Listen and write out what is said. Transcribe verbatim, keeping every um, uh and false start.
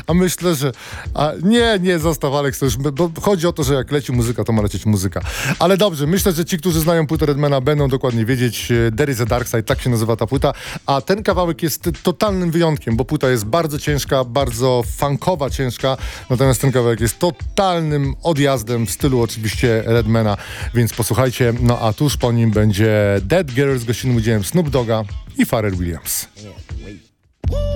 A myślę, że a nie, nie, zostaw Alex, to już, bo chodzi o to, że jak leci muzyka, to ma lecieć muzyka. Ale dobrze, myślę, że ci, którzy znają płytę Redmana, będą dokładnie wiedzieć, There is a Dark Side, tak się nazywa ta płyta, a ten kawałek jest totalnym wyjątkiem, bo płyta jest bardzo ciężka, bardzo funkowa ciężka, natomiast ten kawałek jest totalnym odjazdem w stylu oczywiście Redmana, więc posłuchajcie, no a tuż po nim będzie Dead Girl z gościnnym udziałem Snoop Dogga i Pharrell Williams. Yeah, wait.